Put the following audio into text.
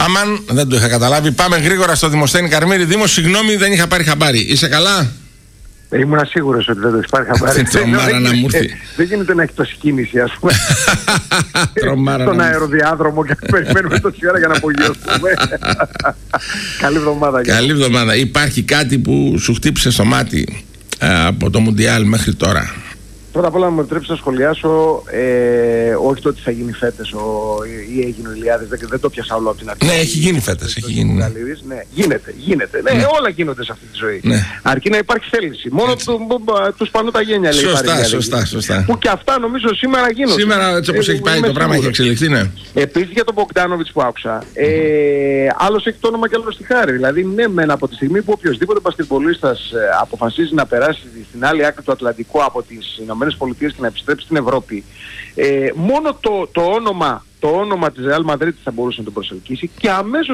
Αμάν, δεν το είχα καταλάβει. Πάμε γρήγορα στο Δημοσθένη Καρμύρη. Δήμο, συγγνώμη, δεν είχα πάρει χαμπάρι. Είσαι καλά? Ήμουν σίγουρος ότι δεν το έχεις πάρει χαμπάρι. Τρομάρα να μου έρθει. Δεν γίνεται να έχει τόση κίνηση, ας πούμε. Στον αεροδιάδρομο και περιμένουμε τόση ώρα για να απογειώσουμε. Καλή εβδομάδα. Καλή εβδομάδα. Υπάρχει κάτι που σου χτύπησε στο μάτι από το Μουντιάλ μέχρι τώρα? Πρώτα απ' όλα μου επιτρέψει να σχολιάσω, όχι το ότι θα γίνει φέτες ή έγινε ο Ηλιάδης, δεν το πιάσα όλο από την αρχή. Ναι, έχει γίνει φέτες, έχει γίνει. Ναι, γίνεται. Ναι, όλα γίνονται σε αυτή τη ζωή. Ναι. Αρκεί να υπάρχει θέληση. Μόνο τους πανώ τα γένια, λέει. Σωστά. Που και αυτά νομίζω σήμερα γίνονται. Σήμερα, έτσι όπως έχει πάει το πράγμα, έχει εξελιχθεί, ναι. Επίσης για τον Μπογκντάνοβιτς που άκουσα, άλλος έχει το όνομα και άλλος τη χάρη. Δηλαδή, ναι, μεν από τη στιγμή που οποιοδήποτε μπασκετμπολίστας αποφασίζει να περάσει στην άλλη άκρη του Ατλαντικού από τις ΗΠΑ και να επιστρέψει στην Ευρώπη, μόνο το όνομα της Real Madrid θα μπορούσε να τον προσελκύσει και αμέσως